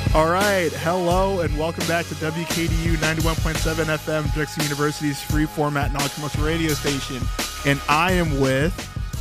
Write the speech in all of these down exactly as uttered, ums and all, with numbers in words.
All right, hello and welcome back to W K D U ninety-one point seven F M, Drexel University's free format non-commercial radio station. And I am with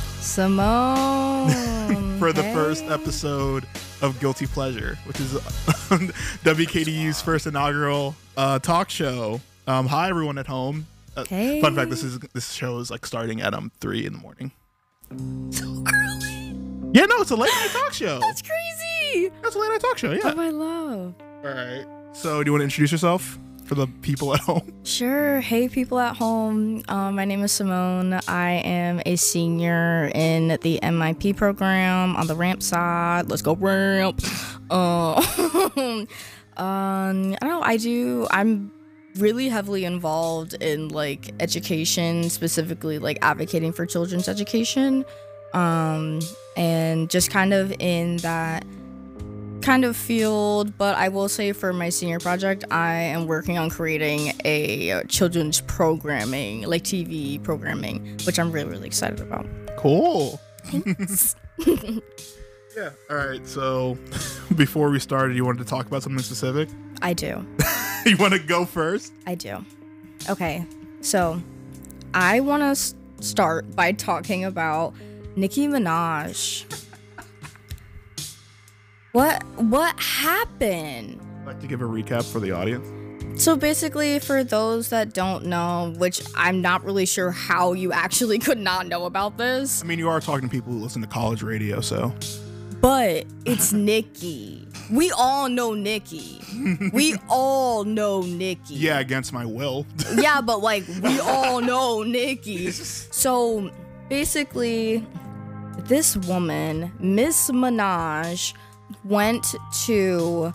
Simone for the hey. first episode of Guilty Pleasure, which is W K D U's first inaugural uh, talk show. Um, hi, everyone at home. Uh, Hey. Fun fact: this is this show is like starting at um three in the morning. So early. Yeah, no, it's a late night talk show. That's crazy. That's a late night talk show. Yeah. Oh, my love. All right. So, do you want to introduce yourself for the people at home? Sure. Hey, people at home. Um, my name is Simone. I am a senior in the M I P program on the ramp side. Let's go ramp. Uh, um, I don't know. I do. I'm really heavily involved in like education, specifically like advocating for children's education. Um, and just kind of in that kind of field, but I will say for my senior project, I am working on creating a children's programming, like T V programming, which I'm really, really excited about. Cool. Yeah. All right. So before we started, you wanted to talk about something specific? I do. You want to go first? I do. Okay. So I want to s- start by talking about Nicki Minaj. What what happened? I'd like to give a recap for the audience. So basically, for those that don't know, which I'm not really sure how you actually could not know about this, I mean, you are talking to people who listen to college radio, so. but it's Nicki. We all know Nicki. We all know Nicki. Yeah, against my will. Yeah, but like, we all know Nicki. So basically, this woman, Miss Minaj, went to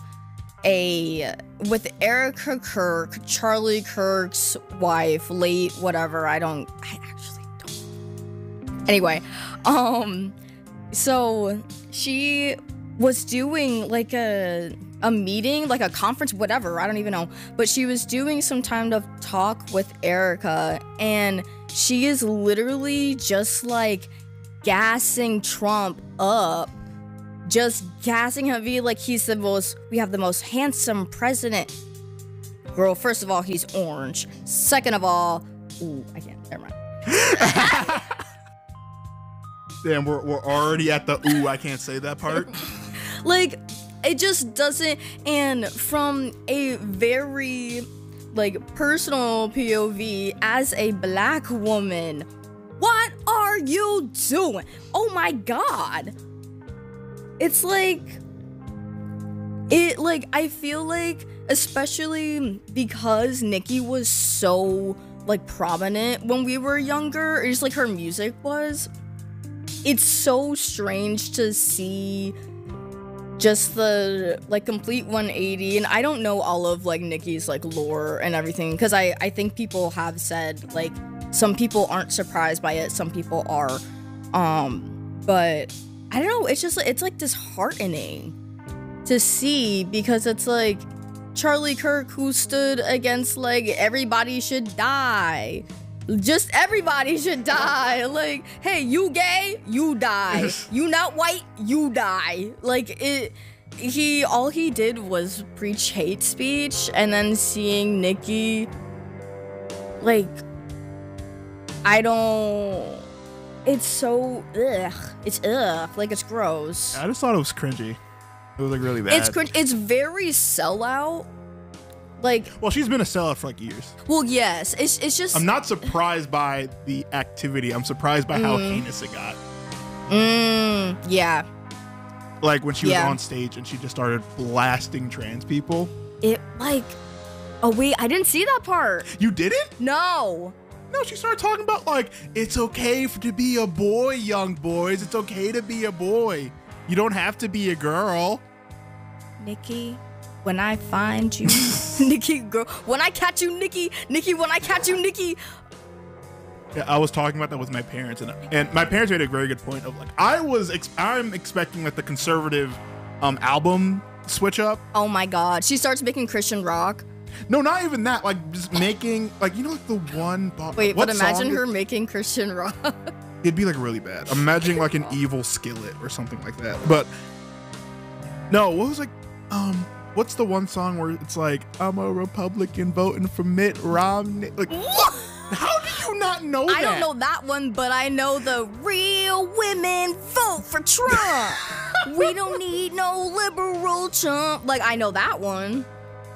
a with Erica Kirk, Charlie Kirk's wife, late whatever. I don't. I actually don't. Anyway, um, so she was doing like a a meeting, like a conference, whatever. I don't even know. But she was doing some kind of talk with Erica, and she is literally just like gassing Trump up. Just gassing him, be like he's the most, we have the most handsome president. Girl, first of all, he's orange. Second of all, ooh, I can't, never mind. Damn, we're, we're already at the ooh, I can't say that part. Like, it just doesn't, and from a very, like, personal P O V, as a black woman, what are you doing? Oh my God. It's like, it, like, I feel like, especially because Nicki was so, like, prominent when we were younger, or just, like, her music was, it's so strange to see just the, like, complete one eighty, and I don't know all of, like, Nicki's, like, lore and everything, because I, I think people have said, like, some people aren't surprised by it, some people are, um, but I don't know, it's just, it's like disheartening to see, because it's like Charlie Kirk, who stood against like everybody should die, just everybody should die, like, hey, you gay, you die, you not white, you die, like, it, he, all he did was preach hate speech, and then seeing Nicki, like, I don't, it's so, ugh. It's ugh. Like, it's gross. I just thought it was cringy. It was like really bad. It's cringe. It's very sellout. Like, well, she's been a sellout for like years. well, yes. It's it's just. I'm not surprised by the activity. I'm surprised by how heinous it got. Mm, yeah. Like when she was Yeah. on stage and she just started blasting trans people. It, like. Oh, wait. I didn't see that part. You didn't? No. No, she started talking about like, it's okay for, to be a boy, young boys. It's okay to be a boy. You don't have to be a girl. Nicki, when I find you, Nicki, girl, when I catch you, Nicki, Nicki, when I catch you, Nicki. Yeah, I was talking about that with my parents, and and my parents made a very good point of like, I was, ex- I'm expecting like the conservative um album switch up. Oh my God, she starts making Christian rock. No, not even that. Like just making like, you know, like the one. Bo- Wait, what but imagine song her is- making Christian rock. It'd be like really bad. I'm imagining like an evil skillet or something like that. But no, what was like, um, what's the one song where it's like, I'm a Republican voting for Mitt Romney? Like, what? How do you not know that? I don't know that one, but I know the real women vote for Trump. We don't need no liberal Trump. Like, I know that one.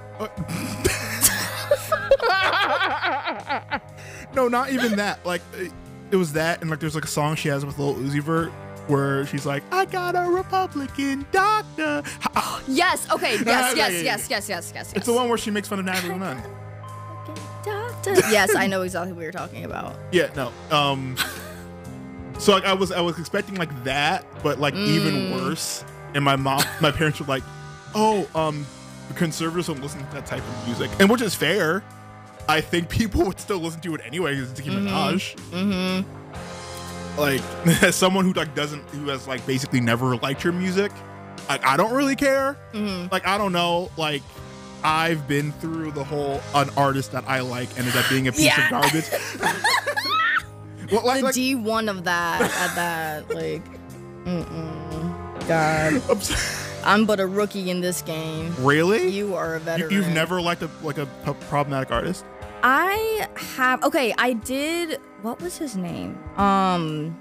No, not even that. Like, it, it was that, and like, there's like a song she has with Lil Uzi Vert where she's like, I got a Republican doctor. Yes, okay, yes, yes, yes, yes, yes, yes, yes. It's the one where she makes fun of Natalie Nunn. Doctor. Yes, I know exactly what you're talking about. Yeah, no. Um, so like, I was I was expecting like that, but like mm. even worse. And my mom, my parents were like, "Oh, um, conservatives don't listen to that type of music," and which is fair. I think people would still listen to it anyway because it's Nicki Minaj. Mm-hmm. Like, as someone who like doesn't, who has like basically never liked her music, like I don't really care. Mm-hmm. Like I don't know, like. I've been through the whole an artist that I like ended up being a piece yeah. of garbage. Well, like, the like, D one of that at that, like, mm-mm. God. I'm, I'm but a rookie in this game. Really? You are a veteran. You, you've never liked a like a p- problematic artist? I have. Okay, I did. What was his name? Um.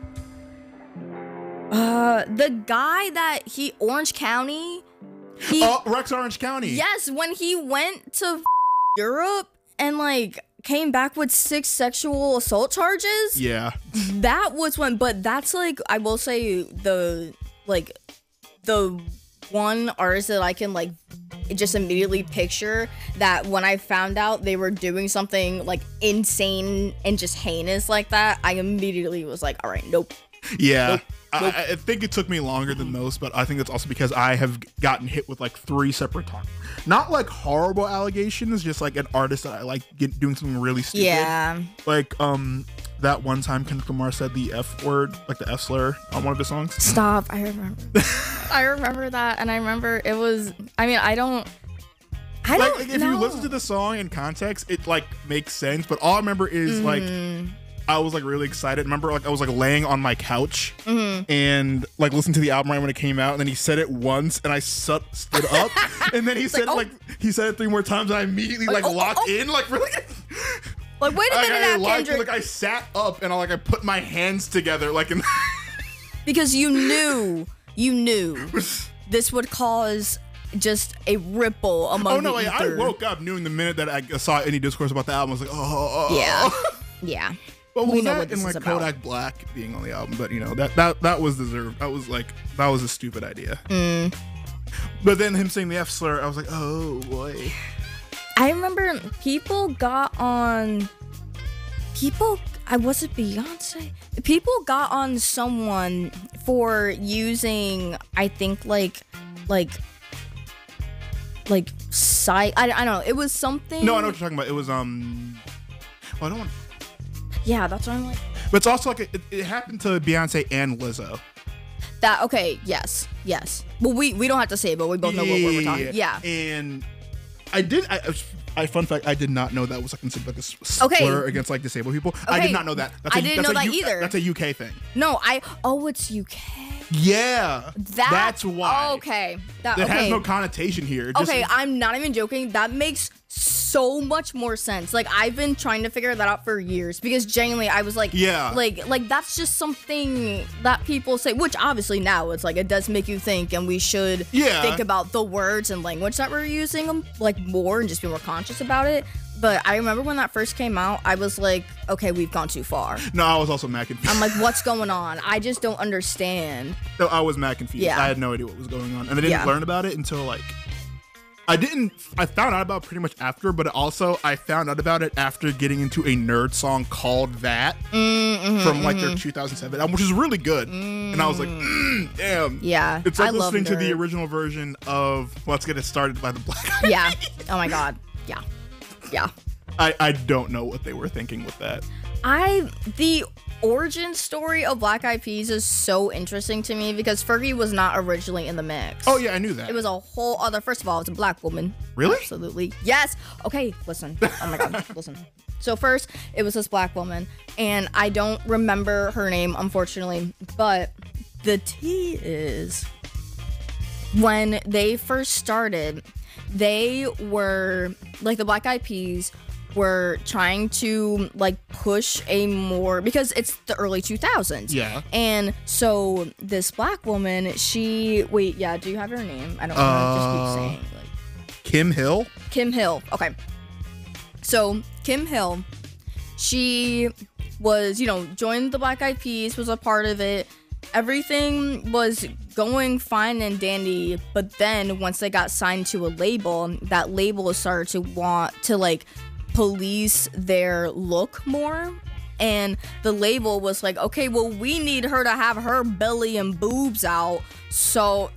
Uh, the guy that he Orange County. He, oh, Rex Orange County. Yes, when he went to Europe and like came back with six sexual assault charges. Yeah. That was when, but that's like, I will say the, like, the one artist that I can like just immediately picture that when I found out they were doing something like insane and just heinous like that, I immediately was like, all right, nope. Yeah. Nope. I, I think it took me longer than most, but I think it's also because I have gotten hit with like three separate times. Not like horrible allegations, just like an artist that I like get, doing something really stupid. Yeah. Like um that one time Kendrick Lamar said the F word, like the F slur on one of his songs. Stop. I remember. I remember that, and I remember it was. I mean, I don't. I like, don't like if know. you listen to the song in context, it like makes sense. But all I remember is mm-hmm. like. I was like really excited. Remember, like I was like laying on my couch mm-hmm. and like listening to the album right when it came out, and then he said it once, and I su- stood up, and then he said like, it oh. like he said it three more times, and I immediately like, like oh, locked oh, oh. in, like really. Like wait a like, minute, I, now, I Kendrick. Like I sat up and I like I put my hands together, like in. Because you knew, you knew this would cause just a ripple among oh no! the Like, ether. I woke up knowing the minute that I saw any discourse about the album, I was like, oh, yeah, yeah. But we was know that what this and like is about. Kodak Black being on the album, but you know that that that was deserved. That was like that was a stupid idea. Mm. But then him saying the F slur, I was like, oh boy. I remember people got on. People, I was it Beyonce. People got on someone for using, I think like, like, like site. I, I don't know. It was something. No, I know what you're talking about. It was um. Oh, I don't want. Yeah, that's what I'm like. But it's also like it, it happened to Beyonce and Lizzo. That okay? Yes, yes. Well, we we don't have to say it, but we both know what we're talking. Yeah. And I did. I, I fun fact. I did not know that was like considered like a slur Okay. against like disabled people. I Okay. did not know that. That's I a, didn't that's know a that U- either. That's a U K thing. No, I. Oh, it's U K. Yeah. That, that's why. Okay. That It okay. has no connotation here. Just, Okay, I'm not even joking. That makes so much more sense. Like I've been trying to figure that out for years because genuinely I was like, Yeah. like like that's just something that people say. Which obviously now it's like it does make you think, and we should Yeah. think about the words and language that we're using them like more and just be more conscious about it. But I remember when that first came out, I was like, okay, we've gone too far. No, I was also mad confused. I'm like, what's going on? I just don't understand. No, I was mad confused. Yeah. I had no idea what was going on, and I didn't Yeah. learn about it until like. I didn't. I found out about it pretty much after, but also I found out about it after getting into a nerd song called "That" Mm-hmm, from like their two thousand seven album, which is really good. And I was like, mm, "Damn, Yeah, It's like I love listening to the Nerd. original version of "Let's Get It Started" by the Black Eyed Yeah. Oh my god. Yeah. Yeah. I, I don't know what they were thinking with that. I the origin story of Black Eyed Peas is so interesting to me because Fergie was not originally in the mix. Oh yeah, I knew that. It was a whole other. First of all, it's a black woman. Really? Absolutely. Yes. Okay. Listen. Oh my god. Listen. So first, it was this black woman, and I don't remember her name, unfortunately. But the T is when they first started, they were like the Black Eyed Peas were trying to like push a more, because it's the early two thousands. Yeah. And so this black woman, she wait, yeah, do you have her name? I don't want to Uh, just keep saying like Kim Hill. Kim Hill. Okay. So Kim Hill, she was, you know, joined the Black Eyed Peas, was a part of it. Everything was going fine and dandy, but then once they got signed to a label, that label started to want to like police their look more. And the label was like, okay, well, we need her to have her belly and boobs out. So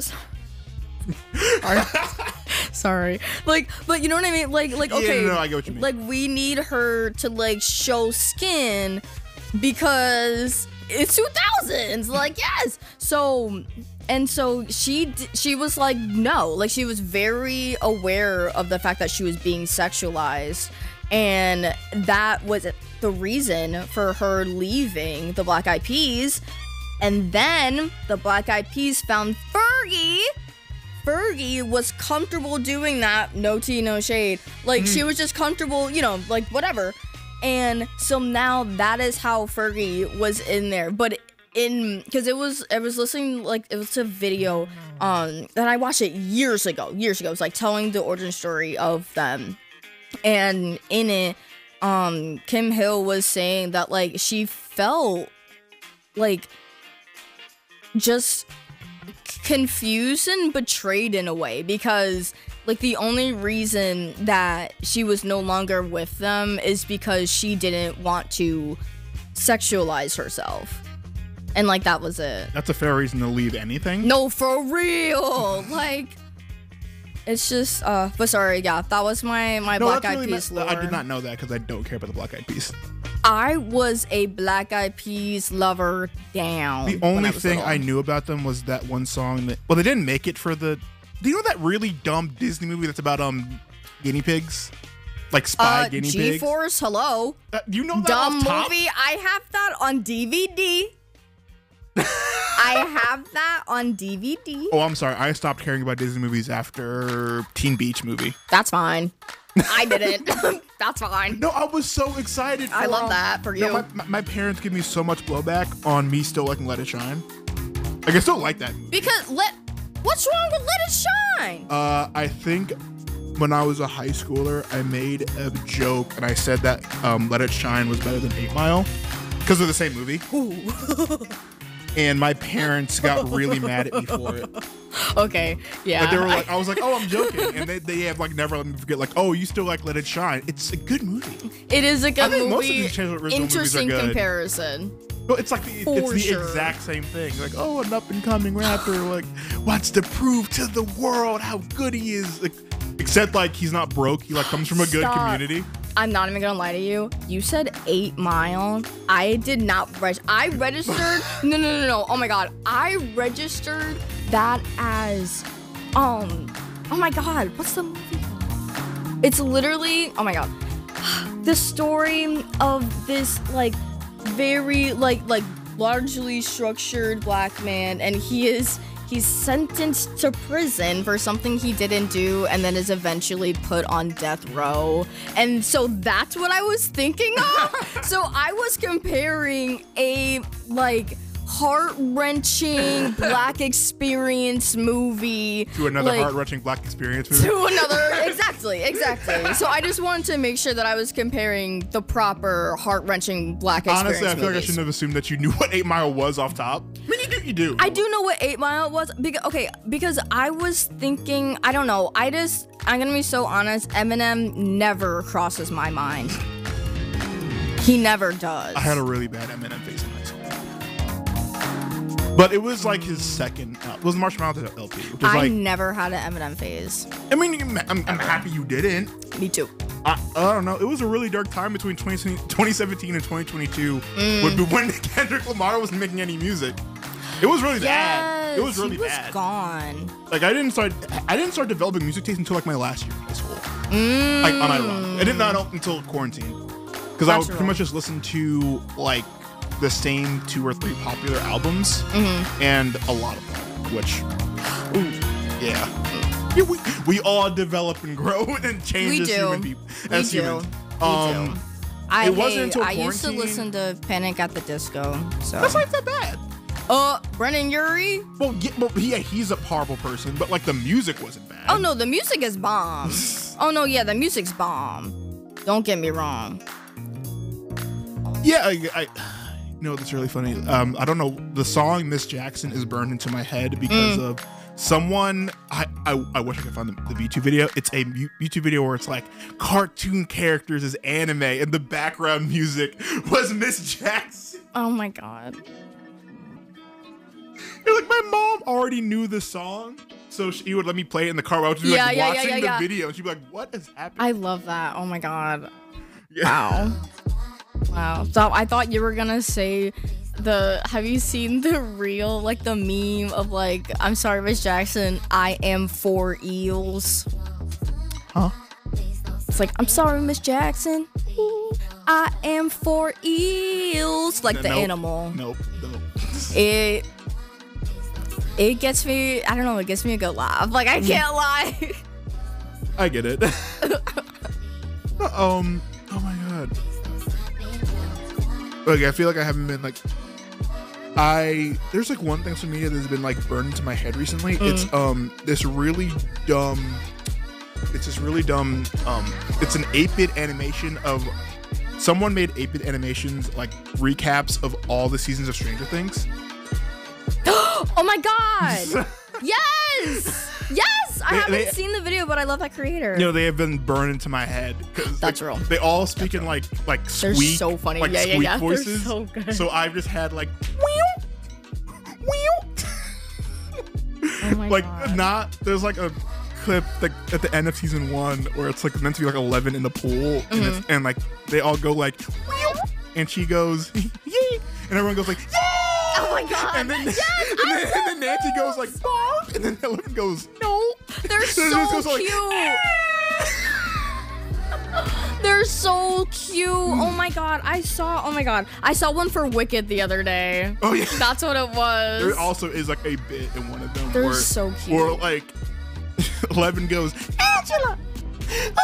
sorry. Sorry. Like, but you know what I mean? Like, like, okay. Yeah, no, no, I get what you mean. Like, we need her to like show skin because it's two thousands. Like, yes. So, and so she d- she was like, no. Like, she was very aware of the fact that she was being sexualized. And that was the reason for her leaving the Black Eyed Peas. And then the Black Eyed Peas found Fergie. Fergie was comfortable doing that. No tea, no shade. Like, mm. she was just comfortable, you know, like, whatever. And so now that is how Fergie was in there. But in, because it was, I was listening, like, it was a video um, that I watched it years ago. Years ago. It was, like, telling the origin story of them. And in it, um, Kim Hill was saying that, like, she felt, like, just confused and betrayed in a way, because, like, the only reason that she was no longer with them is because she didn't want to sexualize herself. And, like, that was it. That's a fair reason to leave anything. No, for real! Like... It's just, uh, but sorry, yeah, that was my, my no, Black Eyed really Peas not, lore. I did not know that because I don't care about the Black Eyed Peas. I was a Black Eyed Peas lover down. The only I thing little. I knew about them was that one song that, well, they didn't make it for the, do you know that really dumb Disney movie that's about, um, guinea pigs? Like spy uh, guinea G-Force, pigs? G-Force, hello. Uh, you know that Dumb off top? movie, I have that on D V D. I have that on D V D. Oh, I'm sorry. I stopped caring about Disney movies after Teen Beach Movie. That's fine. I didn't. That's fine. No, I was so excited. For, I love um, that for you. No, my, my, my parents give me so much blowback on me still liking Let It Shine. Like, I still like that movie. Because let, what's wrong with Let It Shine? Uh, I think when I was a high schooler, I made a joke and I said that um, Let It Shine was better than Eight Mile because they're the same movie. Ooh. And my parents got really mad at me for it. Okay, yeah. Like they were like, I was like, oh, I'm joking, and they they have like never let me forget. Like, oh, you still like Let It Shine? It's a good movie. It is a good I think movie. Most of these original Interesting movies are good. comparison. But it's like the, For it's the sure. exact same thing. Like, oh, an up and coming rapper like wants to prove to the world how good he is. Like, except like he's not broke. He like comes from a good Stop. community. I'm not even gonna lie to you. You said Eight Mile. I did not register. I registered. no, no, no, no. Oh my god. I registered that as, um. Oh my god. What's the movie called? It's literally. Oh my god. The story of this like very like like largely structured black man, and he is. He's sentenced to prison for something he didn't do and then is eventually put on death row. And so that's what I was thinking of. So I was comparing a, like, heart-wrenching black experience movie to another like, heart-wrenching black experience movie. To another, exactly, exactly. So I just wanted to make sure that I was comparing the proper heart-wrenching black experience Honestly, I feel movies. like I shouldn't have assumed that you knew what Eight Mile was off top. I mean, you do, you do. I do know what Eight Mile was. Because, okay, because I was thinking, I don't know, I just, I'm gonna be so honest, Eminem never crosses my mind. He never does. I had a really bad Eminem phase in high school. But it was like his second, uh, it was Marshall Mathers L P. Which was I like, never had an Eminem phase. I mean, I'm, I'm happy you didn't. Me too. I, I don't know. It was a really dark time between twenty seventeen and twenty twenty-two Mm. when, when Kendrick Lamar wasn't making any music. It was really Yes, bad. It was really he was bad. gone. Like I didn't start, I didn't start developing music taste until like my last year in high school. Mm. Like unironically, I did not until quarantine because I would Natural. pretty much just listen to like the same two or three popular albums Mm-hmm. and a lot of pop, which ooh, Yeah. yeah we, we all develop and grow and change We as do. human people. We As do. humans. We Um, do. I, it wasn't hey, until I used to quarantine- listen to Panic at the Disco. So. That's not that bad. Uh, Brennan Urie? Well, yeah, well, yeah, he's a horrible person, but like the music wasn't bad. Oh no, the music is bomb. Oh no, yeah, the music's bomb. Don't get me wrong. Yeah, I, I you know, that's really funny. Um, I don't know. The song Miss Jackson is burned into my head because Mm. of someone. I, I I wish I could find the, the YouTube video. It's a mu- YouTube video where it's like cartoon characters as anime, and the background music was Miss Jackson. Oh my god. You're like, my mom already knew the song, so she would let me play it in the car while I was just Yeah, like yeah, yeah, watching yeah, the yeah. video, and she'd be like, "What is happening?" I love that. Oh my god. Yeah. Wow. Wow. So I thought you were gonna say the have you seen the reel, like the meme of like, I'm sorry, Miss Jackson, I am for eels. Huh? It's like, I'm sorry, Miss Jackson. I am for eels. Like the Nope. animal. Nope. Nope. It it gets me, I don't know, it gets me a good laugh. Like I can't lie. I get it. um. Oh my god. Okay, I feel like I haven't been like. I there's like one thing social media that's been like burned into my head recently. Mm. It's um this really dumb. It's this really dumb. Um, it's an eight-bit animation of. Someone made eight-bit animations like recaps of all the seasons of Stranger Things. Oh my god. Yes! Yes! I They- haven't they- seen the video, but I love that creator. You know, they have been burned into my head. 'Cause, That's like, real. They all speak in like like They're squeak, so funny. like Yeah, yeah, squeak yeah. They're voices. so good. So I've just had like, Oh my like god. not. There's like a clip like at the end of season one where it's like meant to be like eleven in the pool, and, Mm-hmm. it's, and like they all go like, and she goes, yay, and everyone goes like, yay. Oh my god. And then, Yes, and, then and then Nancy goes like, Bob, and then Eleven goes, no. They're So it so just goes like, cute. They're so cute. Oh my god. I saw oh my god. I saw one for Wicked the other day. Oh yeah. That's what it was. There also is like a bit in one of them They're where, so cute. where like Eleven goes, Angela,